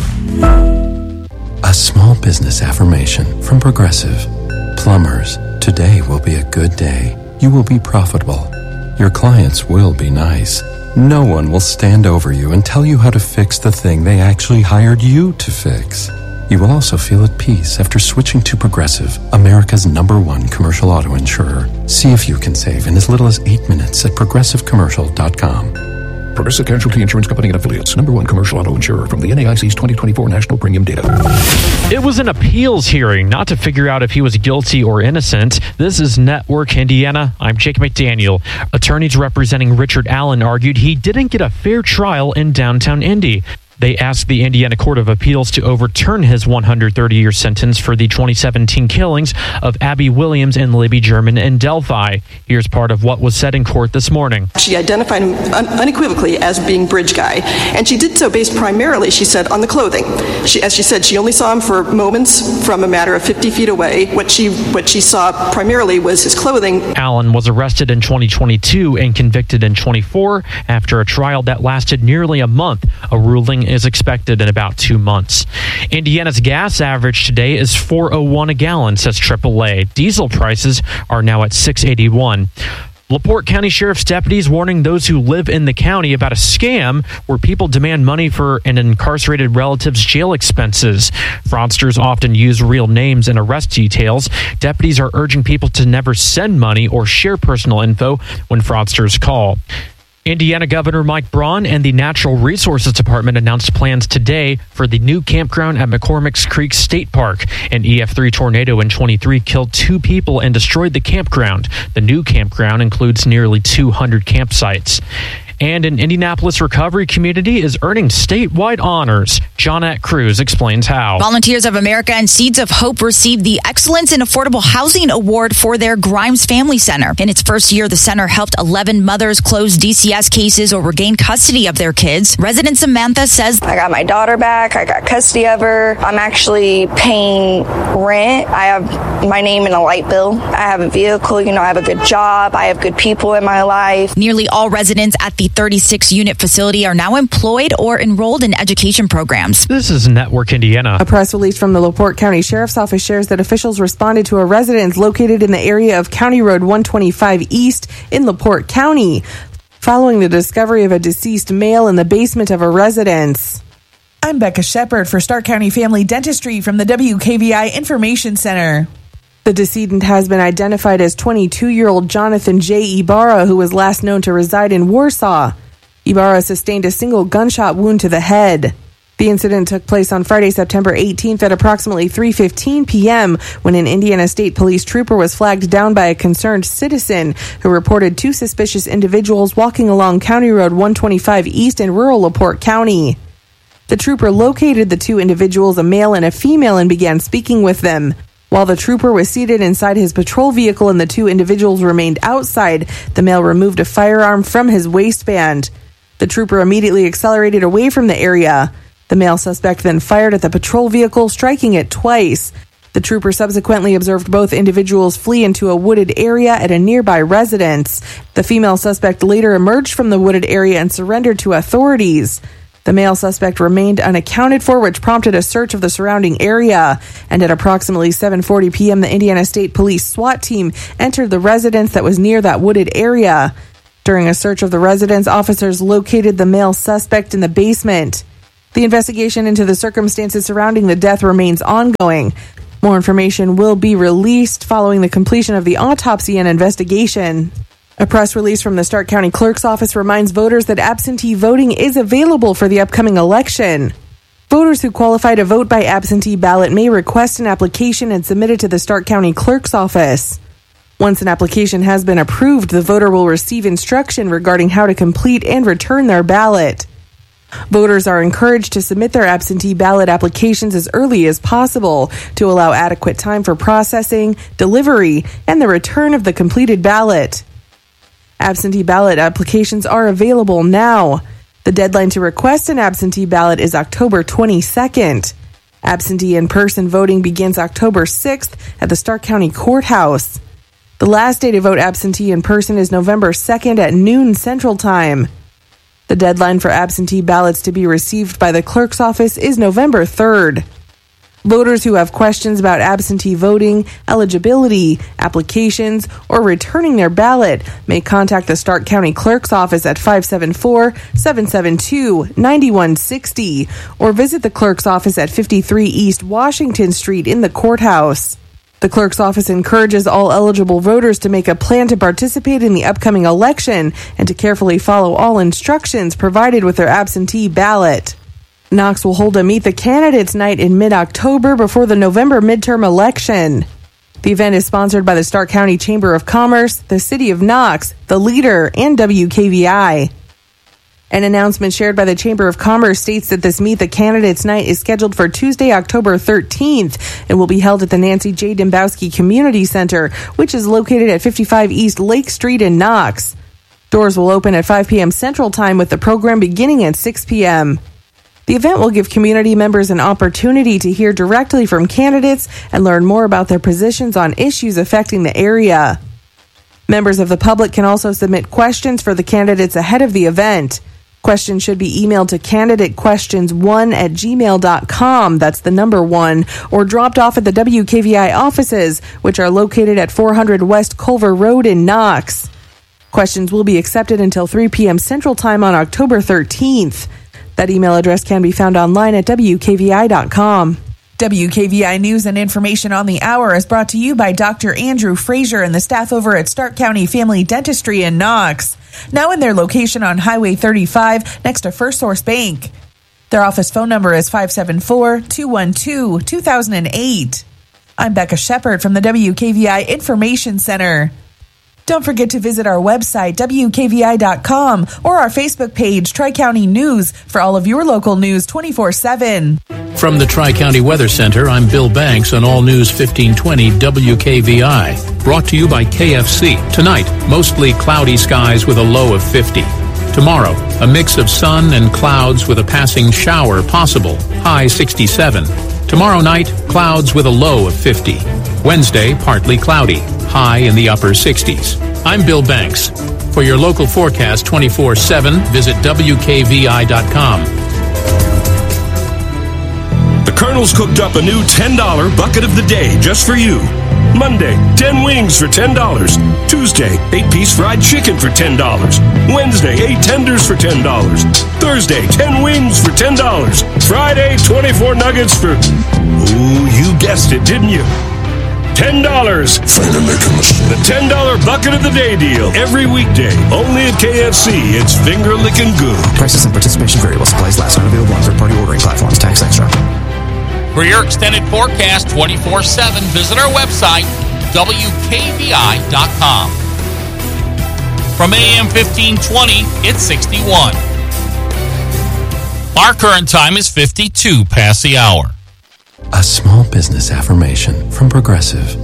A small business affirmation from Progressive. Plumbers, today will be a good day. You will be profitable. Your clients will be nice. No one will stand over you and tell you how to fix the thing they actually hired you to fix. You will also feel at peace after switching to Progressive, America's number one commercial auto insurer. See if you can save in as little as eight minutes at progressive commercial dot com. Progressive Casualty Insurance Company and Affiliates. Number one commercial auto insurer from the N A I C's twenty twenty-four National Premium Data. It was an appeals hearing, not to figure out if he was guilty or innocent. This is Network Indiana. I'm Jake McDaniel. Attorneys representing Richard Allen argued he didn't get a fair trial in downtown Indy. They asked the Indiana Court of Appeals to overturn his one hundred thirty year sentence for the twenty seventeen killings of Abby Williams and Libby German in Delphi. Here's part of what was said in court this morning. She identified him un- unequivocally as being Bridge Guy, and she did so based primarily, she said, on the clothing. She, as she said, she only saw him for moments from a matter of fifty feet away. What she what she saw primarily was his clothing. Allen was arrested in twenty twenty-two and convicted in twenty-four after a trial that lasted nearly a month. A ruling is expected in about two months. Indiana's gas average today is four oh one a gallon, says triple A. Diesel prices are now at six eighty-one. LaPorte County Sheriff's deputies warning those who live in the county about a scam where people demand money for an incarcerated relative's jail expenses. Fraudsters often use real names and arrest details. Deputies are urging people to never send money or share personal info when fraudsters call. Indiana Governor Mike Braun and the Natural Resources Department announced plans today for the new campground at McCormick's Creek State Park. An E F three tornado in twenty-three killed two people and destroyed the campground. The new campground includes nearly two hundred campsites. And an Indianapolis recovery community is earning statewide honors. Johnette Cruz explains how. Volunteers of America and Seeds of Hope received the Excellence in Affordable Housing Award for their Grimes Family Center. In its first year, the center helped eleven mothers close D C S cases or regain custody of their kids. Resident Samantha says, I got my daughter back. I got custody of her. I'm actually paying rent. I have my name in a light bill. I have a vehicle. You know, I have a good job. I have good people in my life. Nearly all residents at the thirty-six unit facility are now employed or enrolled in education programs. This is Network Indiana. A press release from the LaPorte County Sheriff's Office shares that officials responded to a residence located in the area of County Road one twenty-five East in LaPorte County, following the discovery of a deceased male in the basement of a residence. I'm Becca Shepard for Stark County Family Dentistry from the W K V I Information Center. The decedent has been identified as twenty-two-year-old Jonathan J. Ibarra, who was last known to reside in Warsaw. Ibarra sustained a single gunshot wound to the head. The incident took place on Friday, September eighteenth at approximately three fifteen p.m. when an Indiana State Police trooper was flagged down by a concerned citizen who reported two suspicious individuals walking along County Road one twenty-five East in rural LaPorte County. The trooper located the two individuals, a male and a female, and began speaking with them. While the trooper was seated inside his patrol vehicle and the two individuals remained outside, the male removed a firearm from his waistband. The trooper immediately accelerated away from the area. The male suspect then fired at the patrol vehicle, striking it twice. The trooper subsequently observed both individuals flee into a wooded area at a nearby residence. The female suspect later emerged from the wooded area and surrendered to authorities. The male suspect remained unaccounted for, which prompted a search of the surrounding area. And at approximately seven forty p.m., the Indiana State Police SWAT team entered the residence that was near that wooded area. During a search of the residence, officers located the male suspect in the basement. The investigation into the circumstances surrounding the death remains ongoing. More information will be released following the completion of the autopsy and investigation. A press release from the Stark County Clerk's Office reminds voters that absentee voting is available for the upcoming election. Voters who qualify to vote by absentee ballot may request an application and submit it to the Stark County Clerk's Office. Once an application has been approved, the voter will receive instruction regarding how to complete and return their ballot. Voters are encouraged to submit their absentee ballot applications as early as possible to allow adequate time for processing, delivery, and the return of the completed ballot. Absentee ballot applications are available now. The deadline to request an absentee ballot is October twenty-second. Absentee in-person voting begins October sixth at the Stark County Courthouse. The last day to vote absentee in person is November second at noon Central Time. The deadline for absentee ballots to be received by the clerk's office is November third. Voters who have questions about absentee voting, eligibility, applications, or returning their ballot may contact the Stark County Clerk's Office at five seven four, seven seven two, nine one six zero or visit the clerk's office at fifty-three East Washington Street in the courthouse. The clerk's office encourages all eligible voters to make a plan to participate in the upcoming election and to carefully follow all instructions provided with their absentee ballot. Knox will hold a Meet the Candidates night in mid-October before the November midterm election. The event is sponsored by the Stark County Chamber of Commerce, the City of Knox, The Leader, and W K V I. An announcement shared by the Chamber of Commerce states that this Meet the Candidates night is scheduled for Tuesday, October thirteenth, and will be held at the Nancy J. Dembowski Community Center, which is located at fifty-five East Lake Street in Knox. Doors will open at five p.m. Central Time, with the program beginning at six p.m. The event will give community members an opportunity to hear directly from candidates and learn more about their positions on issues affecting the area. Members of the public can also submit questions for the candidates ahead of the event. Questions should be emailed to candidate questions one at gmail dot com, that's the number one, or dropped off at the W K V I offices, which are located at four hundred West Culver Road in Knox. Questions will be accepted until three p.m. Central Time on October thirteenth. That email address can be found online at W K V I dot com. W K V I News and information on the hour is brought to you by Doctor Andrew Frazier and the staff over at Stark County Family Dentistry in Knox. Now in their location on Highway thirty-five next to First Source Bank. Their office phone number is five seven four, two one two, two thousand eight. I'm Becca Shepard from the W K V I Information Center. Don't forget to visit our website, W K V I dot com, or our Facebook page, Tri-County News, for all of your local news twenty-four seven. From the Tri-County Weather Center, I'm Bill Banks on All News fifteen twenty W K V I. Brought to you by K F C. Tonight, mostly cloudy skies with a low of fifty. Tomorrow, a mix of sun and clouds with a passing shower possible, high sixty-seven. Tomorrow night, clouds with a low of fifty. Wednesday, partly cloudy, high in the upper sixties. I'm Bill Banks. For your local forecast twenty-four seven, visit W K V I dot com. The Colonel's cooked up a new ten dollar bucket of the day just for you. Monday, ten wings for ten dollars. Tuesday, eight piece fried chicken for ten dollars. Wednesday, eight tenders for ten dollars. Thursday, ten wings for ten dollars. Friday, twenty-four nuggets for... Ooh, you guessed it, didn't you? ten dollars. The ten dollar bucket of the day deal. Every weekday. Only at K F C. It's finger licking good. Prices and participation vary while supplies last. Not available on third-party ordering platforms. Tax extra. For your extended forecast twenty-four seven, visit our website, W K V I dot com. From A M fifteen twenty, it's sixty-one. Our current time is fifty-two past the hour. A small business affirmation from Progressive.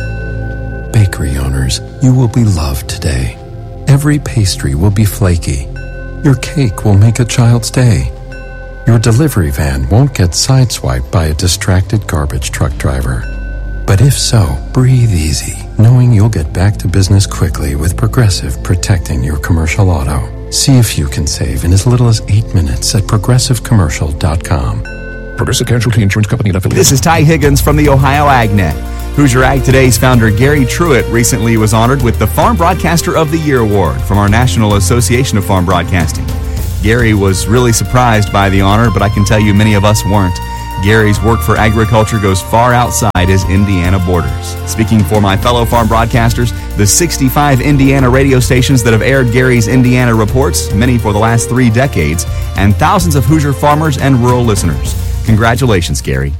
Bakery owners, you will be loved today. Every pastry will be flaky. Your cake will make a child's day. Your delivery van won't get sideswiped by a distracted garbage truck driver. But if so, breathe easy, knowing you'll get back to business quickly with Progressive protecting your commercial auto. See if you can save in as little as eight minutes at progressive commercial dot com. Progressive Casualty Insurance Company and affiliates. This is Ty Higgins from the Ohio AgNet. Hoosier Ag Today's founder Gary Truitt recently was honored with the Farm Broadcaster of the Year award from our National Association of Farm Broadcasting. Gary was really surprised by the honor, but I can tell you many of us weren't. Gary's work for agriculture goes far outside his Indiana borders. Speaking for my fellow farm broadcasters, the sixty-five Indiana radio stations that have aired Gary's Indiana reports, many for the last three decades, and thousands of Hoosier farmers and rural listeners. Congratulations, Gary.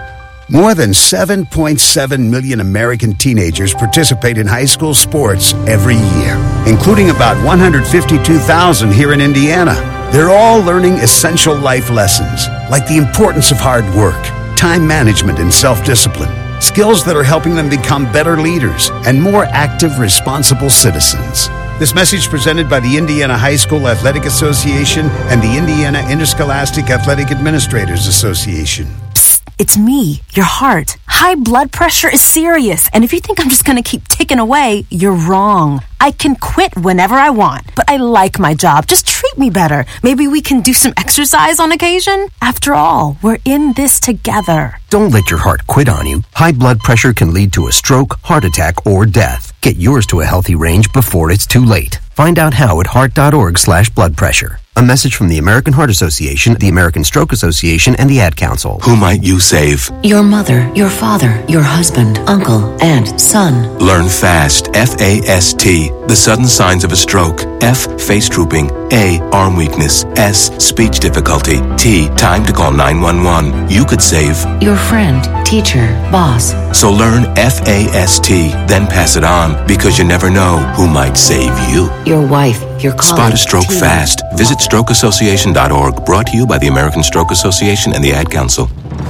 More than seven point seven million American teenagers participate in high school sports every year, including about one hundred fifty-two thousand here in Indiana. They're all learning essential life lessons, like the importance of hard work, time management, and self-discipline, skills that are helping them become better leaders and more active, responsible citizens. This message presented by the Indiana High School Athletic Association and the Indiana Interscholastic Athletic Administrators Association. It's me, your heart. High blood pressure is serious, and if you think I'm just going to keep ticking away, you're wrong. I can quit whenever I want, but I like my job. Just treat me better. Maybe we can do some exercise on occasion? After all, we're in this together. Don't let your heart quit on you. High blood pressure can lead to a stroke, heart attack, or death. Get yours to a healthy range before it's too late. Find out how at heart.org slash blood pressure. A message from the American Heart Association, the American Stroke Association, and the Ad Council. Who might you save? Your mother, your father, your husband, uncle, and son. Learn FAST, F A S T, the sudden signs of a stroke. F, face drooping. A, arm weakness. S, speech difficulty. T, time to call nine one one. You could save your friend, teacher, boss. So learn F A S T, then pass it on, because you never know who might save you. Your wife, your colleague. Spot a stroke team. fast. Visit stroke association dot org. Brought to you by the American Stroke Association and the Ad Council.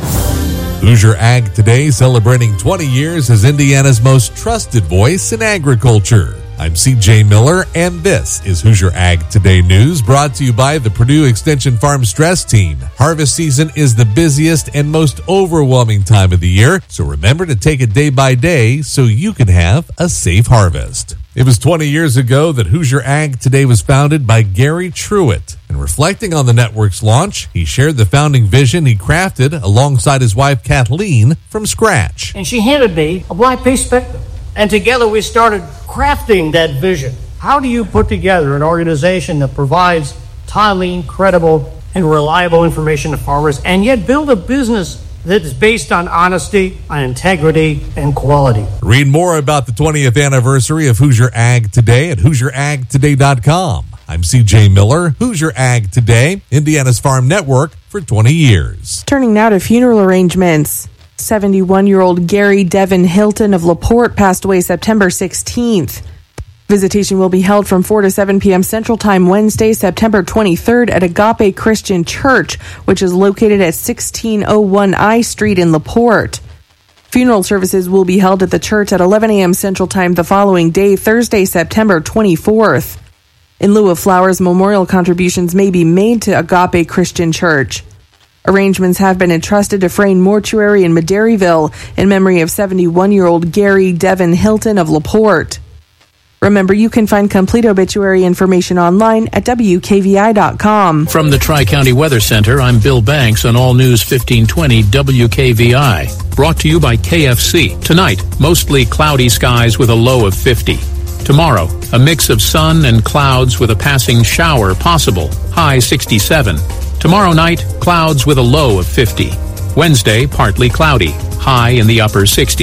Hoosier Ag Today, celebrating twenty years as Indiana's most trusted voice in agriculture. I'm C J Miller, and this is Hoosier Ag Today News, brought to you by the Purdue Extension Farm Stress Team. Harvest season is the busiest and most overwhelming time of the year, so remember to take it day by day so you can have a safe harvest. It was twenty years ago that Hoosier Ag Today was founded by Gary Truitt. And reflecting on the network's launch, he shared the founding vision he crafted alongside his wife Kathleen from scratch. And she handed me a blank piece of paper. And together we started crafting that vision. How do you put together an organization that provides timely, credible, and reliable information to farmers and yet build a business that is based on honesty, on integrity, and quality? Read more about the twentieth anniversary of Hoosier Ag Today at hoosier ag today dot com. I'm C J Miller, Hoosier Ag Today, Indiana's Farm Network for twenty years. Turning now to funeral arrangements. seventy-one-year-old Gary Devin Hilton of LaPorte passed away September sixteenth. Visitation will be held from four to seven p.m. Central Time Wednesday, September twenty-third at Agape Christian Church, which is located at sixteen oh one I Street in LaPorte. Funeral services will be held at the church at eleven a.m. Central Time the following day, Thursday, September twenty-fourth. In lieu of flowers, memorial contributions may be made to Agape Christian Church. Arrangements have been entrusted to Frayne Mortuary in Maderryville in memory of seventy-one-year-old Gary Devin Hilton of LaPorte. Remember, you can find complete obituary information online at W K V I dot com. From the Tri-County Weather Center, I'm Bill Banks on All News fifteen twenty W K V I. Brought to you by K F C. Tonight, mostly cloudy skies with a low of fifty. Tomorrow, a mix of sun and clouds with a passing shower possible, high sixty-seven. Tomorrow night, clouds with a low of fifty. Wednesday, partly cloudy, high in the upper sixties.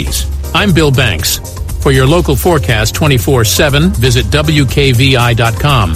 I'm Bill Banks. For your local forecast twenty-four seven, visit W K V I dot com.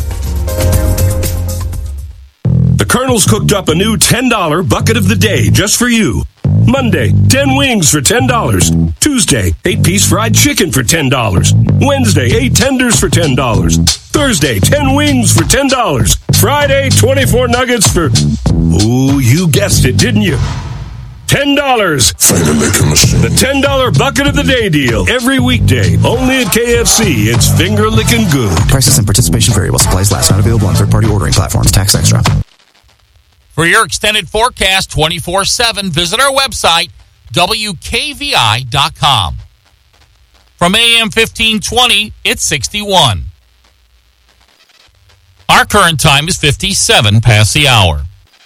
The Colonel's cooked up a new ten dollar bucket of the day just for you. Monday, ten wings for ten dollars. Tuesday, eight piece fried chicken for ten dollars. Wednesday, eight tenders for ten dollars. Thursday, ten wings for ten dollars. Friday, twenty-four nuggets for... Ooh, you guessed it, didn't you? ten dollars. The ten dollar bucket of the day deal. Every weekday, only at K F C. It's finger licking good. Prices and participation vary while supplies last. Not available on third-party ordering platforms. Tax extra. For your extended forecast twenty-four seven, visit our website, W K V I dot com. From A M fifteen twenty, it's sixty-one. Our current time is fifty-seven past the hour.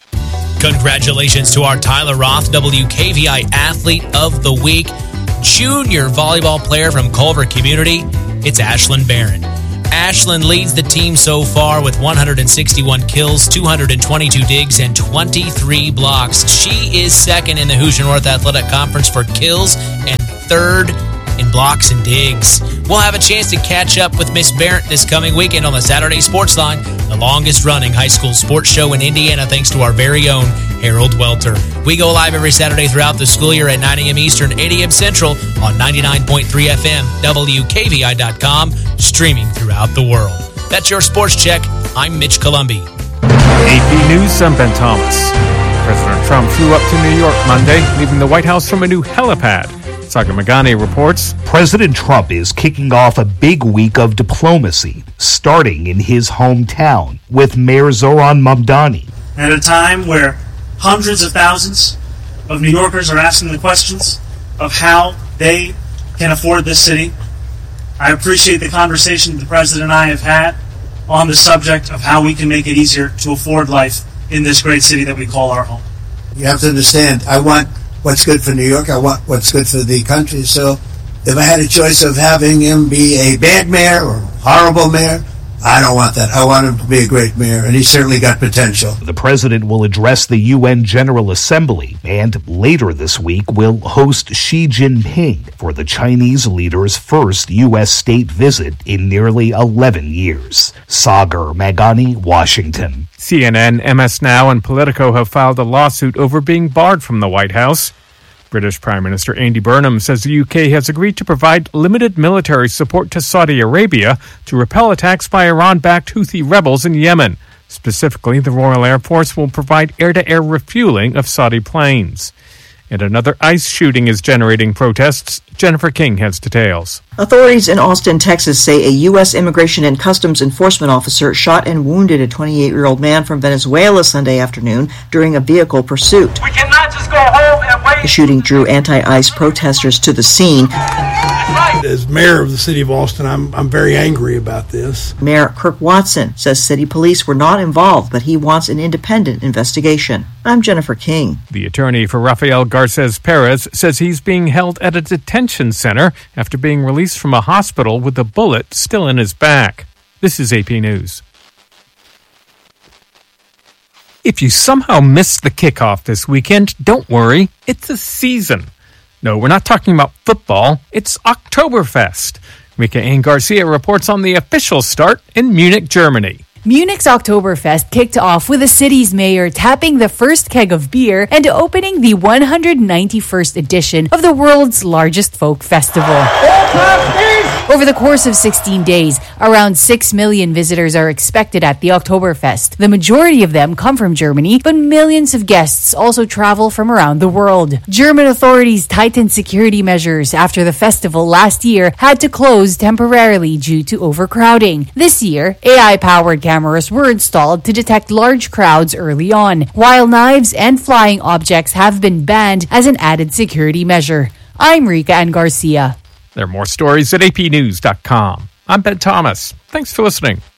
Congratulations to our Tyler Roth, W K V I Athlete of the Week, junior volleyball player from Culver Community. It's Ashlyn Barron. Ashlyn leads the team so far with one hundred sixty-one kills, two hundred twenty-two digs, and twenty-three blocks. She is second in the Hoosier North Athletic Conference for kills and third in blocks and digs. We'll have a chance to catch up with Miss Barrett this coming weekend on the Saturday Sports Line, the longest-running high school sports show in Indiana, thanks to our very own Harold Welter. We go live every Saturday throughout the school year at nine a.m. Eastern, eight a.m. Central on ninety-nine point three F M, W K V I dot com, streaming throughout the world. That's your Sports Check. I'm Mitch Columbi. A P News, I'm Ben Thomas. President Trump flew up to New York Monday, leaving the White House from a new helipad. Saga Magani reports. President Trump is kicking off a big week of diplomacy, starting in his hometown with Mayor Zoran Mamdani. At a time where hundreds of thousands of New Yorkers are asking the questions of how they can afford this city, I appreciate the conversation the President and I have had on the subject of how we can make it easier to afford life in this great city that we call our home. You have to understand, I want what's good for New York, I want what's good for the country, so if I had a choice of having him be a bad mayor or a horrible mayor, I don't want that. I want him to be a great mayor, and he's certainly got potential. The president will address the U N General Assembly and later this week will host Xi Jinping for the Chinese leader's first U S state visit in nearly eleven years. Sagar Magani, Washington. C N N, M S Now, and Politico have filed a lawsuit over being barred from the White House. British Prime Minister Andy Burnham says the U K has agreed to provide limited military support to Saudi Arabia to repel attacks by Iran-backed Houthi rebels in Yemen. Specifically, the Royal Air Force will provide air-to-air refueling of Saudi planes. And another ICE shooting is generating protests. Jennifer King has details. Authorities in Austin, Texas say a U S Immigration and Customs Enforcement officer shot and wounded a twenty-eight-year-old man from Venezuela Sunday afternoon during a vehicle pursuit. We cannot just go home and wait. The shooting drew anti-ICE protesters to the scene. As mayor of the city of Austin, I'm I'm very angry about this. Mayor Kirk Watson says city police were not involved, but he wants an independent investigation. I'm Jennifer King. The attorney for Rafael Garces Perez says he's being held at a detention center after being released from a hospital with a bullet still in his back. This is A P News. If you somehow missed the kickoff this weekend, don't worry, it's a season. No, we're not talking about football, it's Oktoberfest. Rika Ann Garcia reports on the official start in Munich, Germany. Munich's Oktoberfest kicked off with the city's mayor tapping the first keg of beer and opening the one hundred ninety-first edition of the world's largest folk festival. Over the course of sixteen days, around six million visitors are expected at the Oktoberfest. The majority of them come from Germany, but millions of guests also travel from around the world. German authorities tightened security measures after the festival last year had to close temporarily due to overcrowding. This year, A I-powered cameras were installed to detect large crowds early on, while knives and flying objects have been banned as an added security measure. I'm Rika Ann Garcia. There are more stories at A P news dot com. I'm Ben Thomas. Thanks for listening.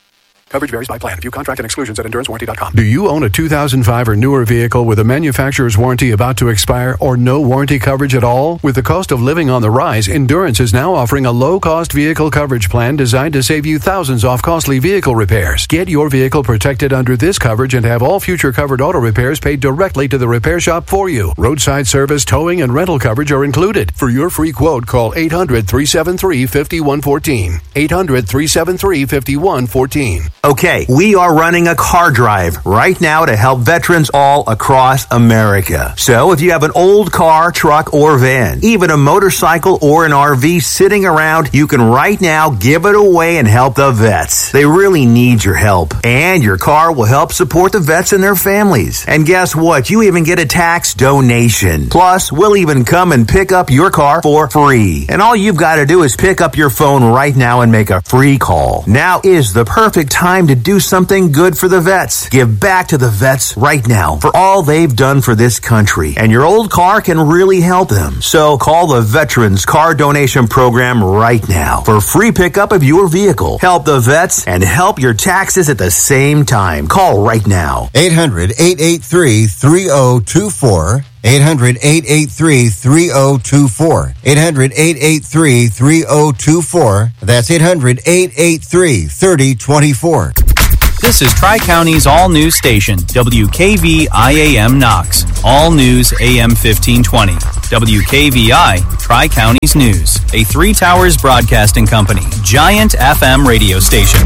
Coverage varies by plan. View contract and exclusions at endurance warranty dot com. Do you own a two thousand five or newer vehicle with a manufacturer's warranty about to expire or no warranty coverage at all? With the cost of living on the rise, Endurance is now offering a low-cost vehicle coverage plan designed to save you thousands off costly vehicle repairs. Get your vehicle protected under this coverage and have all future covered auto repairs paid directly to the repair shop for you. Roadside service, towing, and rental coverage are included. For your free quote, call eight hundred, three seven three, five one one four. eight hundred, three seven three, five one one four. Okay, we are running a car drive right now to help veterans all across America. So if you have an old car, truck, or van, even a motorcycle or an R V sitting around, you can right now give it away and help the vets. They really need your help. And your car will help support the vets and their families. And guess what? You even get a tax donation. Plus, we'll even come and pick up your car for free. And all you've got to do is pick up your phone right now and make a free call. Now is the perfect time to do something good for the vets. Give back to the vets right now for all they've done for this country. And your old car can really help them. So call the Veterans Car Donation Program right now for free pickup of your vehicle. Help the vets and help your taxes at the same time. Call right now. eight hundred, eight eight three, three oh two four. eight hundred, eight eight three, three oh two four. eight hundred, eight eight three, three oh two four. That's eight hundred, eight eight three, three oh two four. This is Tri-County's all-news station, W K V I A M Knox. All News A M fifteen twenty. W K V I, Tri-County's News. A Three Towers Broadcasting Company. Giant F M radio station.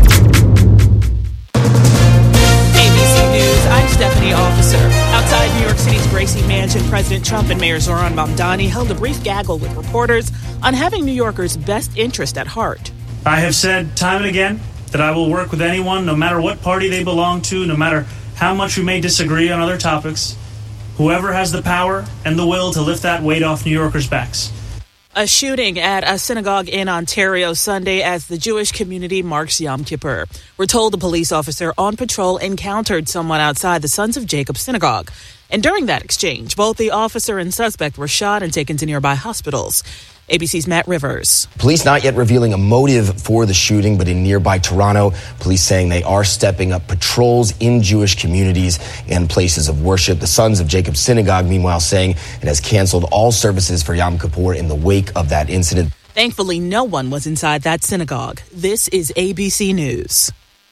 A B C News, I'm Stephanie Officer. Outside New York City's Gracie Mansion, President Trump and Mayor Zohran Mamdani held a brief gaggle with reporters on having New Yorkers' best interest at heart. I have said time and again that I will work with anyone, no matter what party they belong to, no matter how much we may disagree on other topics, whoever has the power and the will to lift that weight off New Yorkers' backs. A shooting at a synagogue in Ontario Sunday as the Jewish community marks Yom Kippur. We're told a police officer on patrol encountered someone outside the Sons of Jacob synagogue. And during that exchange, both the officer and suspect were shot and taken to nearby hospitals. A B C's Matt Rivers. Police not yet revealing a motive for the shooting, but in nearby Toronto, police saying they are stepping up patrols in Jewish communities and places of worship. The Sons of Jacob Synagogue, meanwhile, saying it has canceled all services for Yom Kippur in the wake of that incident. Thankfully, no one was inside that synagogue. This is A B C News.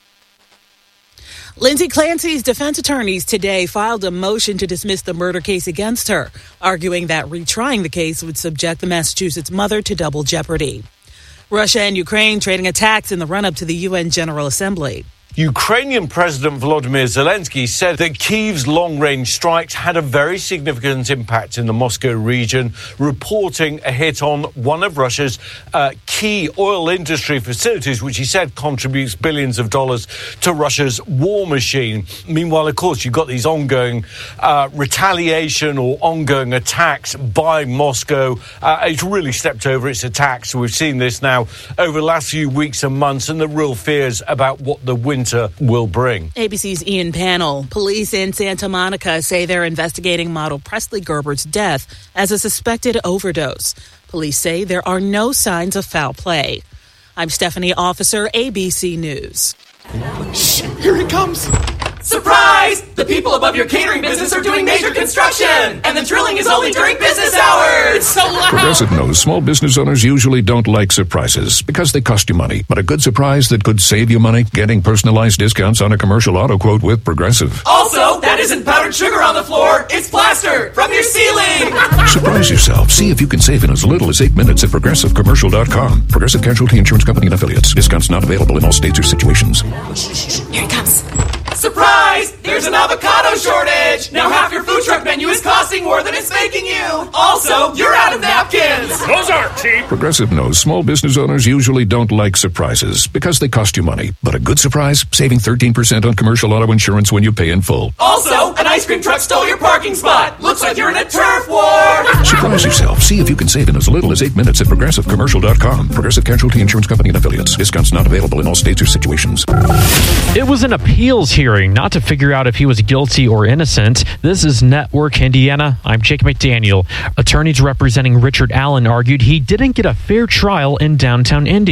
Lindsay Clancy's defense attorneys today filed a motion to dismiss the murder case against her, arguing that retrying the case would subject the Massachusetts mother to double jeopardy. Russia and Ukraine trading attacks in the run-up to the U N General Assembly. Ukrainian President Volodymyr Zelensky said that Kyiv's long-range strikes had a very significant impact in the Moscow region, reporting a hit on one of Russia's uh, key oil industry facilities, which he said contributes billions of dollars to Russia's war machine. Meanwhile, of course, you've got these ongoing uh, retaliation or ongoing attacks by Moscow. Uh, it's really stepped over its attacks. We've seen this now over the last few weeks and months, and the real fears about what the winter will bring. A B C's Ian Pannell. Police in Santa Monica say they're investigating model Presley Gerbert's death as a suspected overdose. Police say there are no signs of foul play. I'm Stephanie Officer, A B C News. Shh, here it comes. Surprise! The people above your catering business are doing major construction, and the drilling is only during business hours. So loud. Progressive knows small business owners usually don't like surprises because they cost you money. But a good surprise that could save you money, getting personalized discounts on a commercial auto quote with Progressive. Also, that isn't powdered sugar on the floor. It's plaster from your ceiling. Surprise yourself. See if you can save in as little as eight minutes at progressive commercial dot com. Progressive Casualty Insurance Company and Affiliates. Discounts not available in all states or situations. Here it comes. Surprise! There's an avocado shortage! Now half your food truck menu is costing more than it's making you! Also, you're out of napkins! Those aren't cheap! Progressive knows small business owners usually don't like surprises because they cost you money. But a good surprise, saving thirteen percent on commercial auto insurance when you pay in full. Also, an ice cream truck stole your parking spot! Looks like you're in a turf war! Surprise yourself. See if you can save in as little as eight minutes at progressive commercial dot com. Progressive Casualty Insurance Company and Affiliates. Discounts not available in all states or situations. It was an appeals hearing, not to figure out if he was guilty or innocent. This is Network Indiana. I'm Jake McDaniel. Attorneys representing Richard Allen argued he didn't get a fair trial in downtown Indy.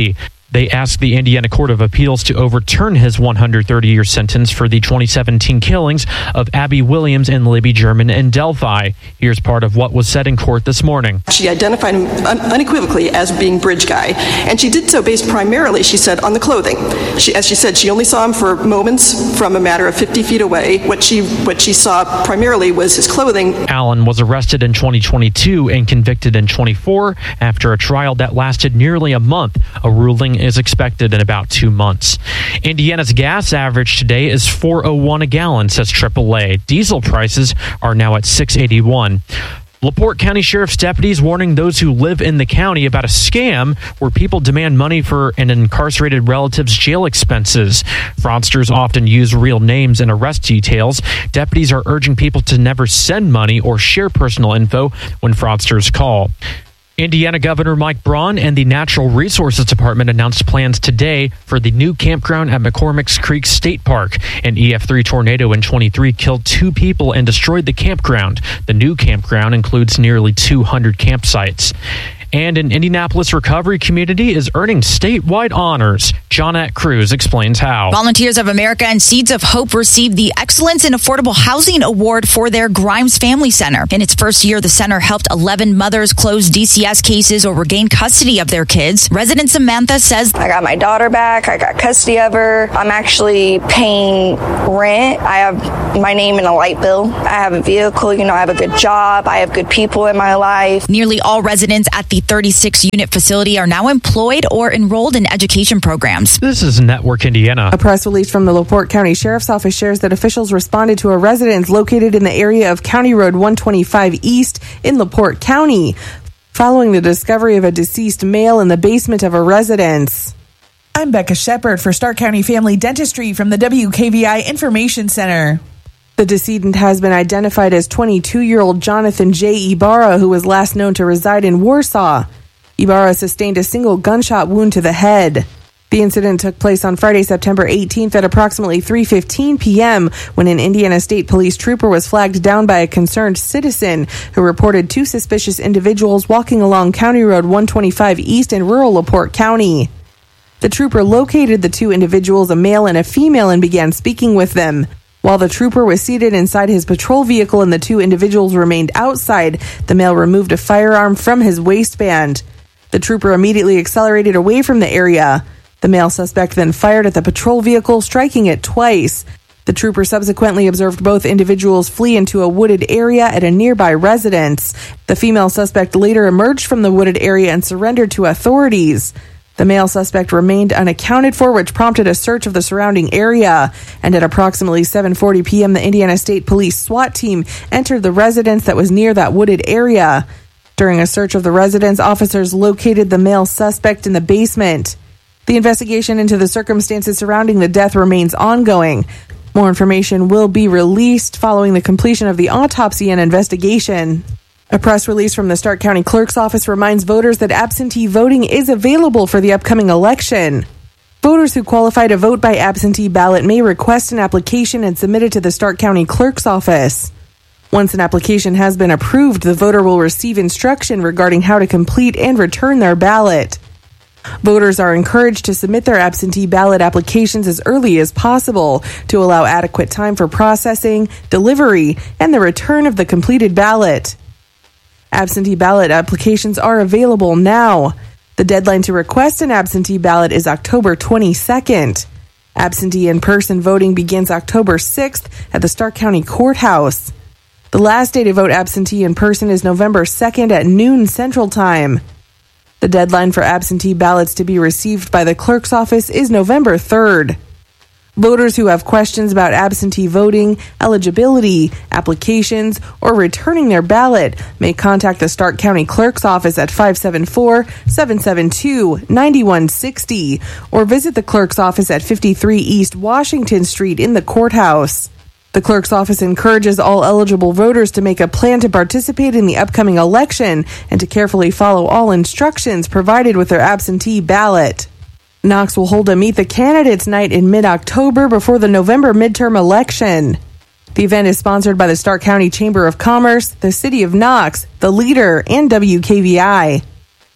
They asked the Indiana Court of Appeals to overturn his one hundred thirty-year sentence for the twenty seventeen killings of Abby Williams and Libby German in Delphi. Here's part of what was said in court this morning. She identified him un- unequivocally as being Bridge Guy, and she did so based primarily, she said, on the clothing. She, as she said, she only saw him for moments from a matter of fifty feet away. What she what she saw primarily was his clothing. Allen was arrested in twenty twenty-two and convicted in twenty-four after a trial that lasted nearly a month. A ruling is expected in about two months. Indiana's gas average today is four oh one a gallon, says triple A. Diesel prices are now at six eighty-one. LaPorte County Sheriff's deputies warning those who live in the county about a scam where people demand money for an incarcerated relative's jail expenses. Fraudsters often use real names and arrest details. Deputies are urging people to never send money or share personal info when fraudsters call. Indiana Governor Mike Braun and the Natural Resources Department announced plans today for the new campground at McCormick's Creek State Park. An E F three tornado in twenty-three killed two people and destroyed the campground. The new campground includes nearly two hundred campsites. And an Indianapolis recovery community is earning statewide honors. Johnette Cruz explains how. Volunteers of America and Seeds of Hope received the Excellence in Affordable Housing Award for their Grimes Family Center. In its first year, the center helped eleven mothers close D C S cases or regain custody of their kids. Resident Samantha says, I got my daughter back. I got custody of her. I'm actually paying rent. I have my name in a light bill. I have a vehicle. You know, I have a good job. I have good people in my life. Nearly all residents at the thirty-six unit facility are now employed or enrolled in education programs. This is Network Indiana. A press release from the LaPorte County Sheriff's Office shares that officials responded to a residence located in the area of County Road one twenty-five East in LaPorte County, following the discovery of a deceased male in the basement of a residence. I'm Becca Shepard for Stark County Family Dentistry from the W K V I Information Center. The decedent has been identified as twenty-two-year-old Jonathan J. Ibarra, who was last known to reside in Warsaw. Ibarra sustained a single gunshot wound to the head. The incident took place on Friday, September eighteenth at approximately three fifteen p.m. when an Indiana State Police trooper was flagged down by a concerned citizen who reported two suspicious individuals walking along County Road one twenty-five East in rural LaPorte County. The trooper located the two individuals, a male and a female, and began speaking with them. While the trooper was seated inside his patrol vehicle and the two individuals remained outside, the male removed a firearm from his waistband. The trooper immediately accelerated away from the area. The male suspect then fired at the patrol vehicle, striking it twice. The trooper subsequently observed both individuals flee into a wooded area at a nearby residence. The female suspect later emerged from the wooded area and surrendered to authorities. The male suspect remained unaccounted for, which prompted a search of the surrounding area. And at approximately seven forty p.m., the Indiana State Police SWAT team entered the residence that was near that wooded area. During a search of the residence, officers located the male suspect in the basement. The investigation into the circumstances surrounding the death remains ongoing. More information will be released following the completion of the autopsy and investigation. A press release from the Stark County Clerk's Office reminds voters that absentee voting is available for the upcoming election. Voters who qualify to vote by absentee ballot may request an application and submit it to the Stark County Clerk's Office. Once an application has been approved, the voter will receive instruction regarding how to complete and return their ballot. Voters are encouraged to submit their absentee ballot applications as early as possible to allow adequate time for processing, delivery, and the return of the completed ballot. Absentee ballot applications are available now. The deadline to request an absentee ballot is October twenty-second. Absentee in-person voting begins October sixth at the Stark County Courthouse. The last day to vote absentee in person is November second at noon Central Time. The deadline for absentee ballots to be received by the clerk's office is November third. Voters who have questions about absentee voting, eligibility, applications, or returning their ballot may contact the Stark County Clerk's Office at five seven four, seven seven two, nine one six zero or visit the Clerk's Office at fifty-three East Washington Street in the courthouse. The Clerk's Office encourages all eligible voters to make a plan to participate in the upcoming election and to carefully follow all instructions provided with their absentee ballot. Knox will hold a Meet the Candidates night in mid-October before the November midterm election. The event is sponsored by the Stark County Chamber of Commerce, the City of Knox, The Leader, and W K V I.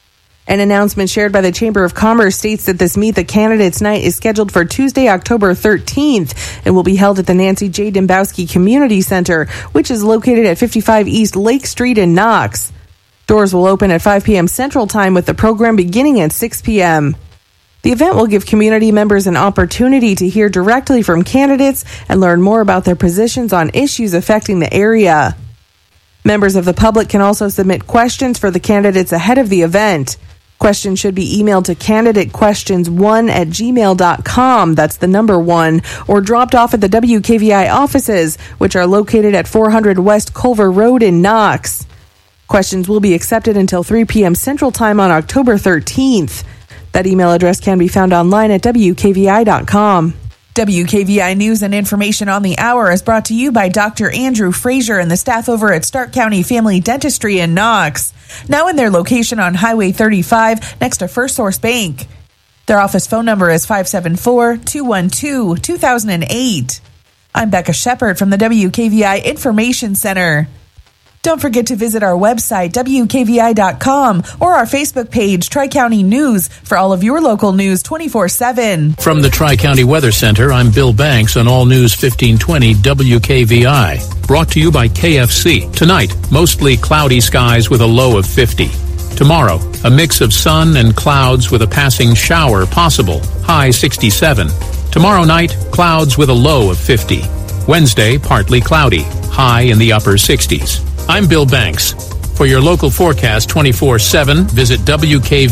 An announcement shared by the Chamber of Commerce states that this Meet the Candidates Night is scheduled for Tuesday, October thirteenth, and will be held at the Nancy J. Dembowski Community Center, which is located at fifty-five East Lake Street in Knox. Doors will open at five p.m. Central Time, with the program beginning at six p.m. The event will give community members an opportunity to hear directly from candidates and learn more about their positions on issues affecting the area. Members of the public can also submit questions for the candidates ahead of the event. Questions should be emailed to candidate questions one at gmail dot com, that's the number one, or dropped off at the W K V I offices, which are located at four hundred West Culver Road in Knox. Questions will be accepted until three p.m. Central Time on October thirteenth. That email address can be found online at W K V I dot com. W K V I News and Information on the Hour is brought to you by Doctor Andrew Frazier and the staff over at Stark County Family Dentistry in Knox. Now in their location on Highway thirty-five next to First Source Bank. Their office phone number is five seven four, two one two, two thousand eight. I'm Becca Shepard from the W K V I Information Center. Don't forget to visit our website, W K V I dot com, or our Facebook page, Tri-County News, for all of your local news twenty-four seven. From the Tri-County Weather Center, I'm Bill Banks on All News fifteen twenty W K V I. Brought to you by K F C. Tonight, mostly cloudy skies with a low of fifty. Tomorrow, a mix of sun and clouds with a passing shower possible, high sixty-seven. Tomorrow night, clouds with a low of fifty. Wednesday, partly cloudy, high in the upper sixties. I'm Bill Banks. For your local forecast twenty-four seven, visit W K V